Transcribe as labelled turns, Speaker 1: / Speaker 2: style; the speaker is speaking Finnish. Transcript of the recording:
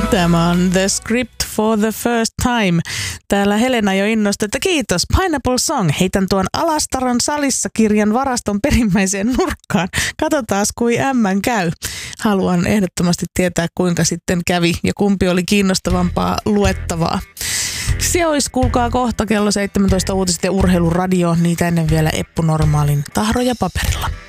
Speaker 1: Tämä on The Script for the First Time. Täällä Helena jo innostui, että kiitos, Pineapple Song. Heitän tuon Alastaron salissa kirjan varaston perimmäiseen nurkkaan. Katsotaas, kuin ämmän käy. Haluan ehdottomasti tietää, kuinka sitten kävi ja kumpi oli kiinnostavampaa luettavaa. Se olisi, kuulkaa, kohta kello 17 uutiset ja urheiluradio. Niitä ennen vielä Eppu Normaalin Tahroja paperilla.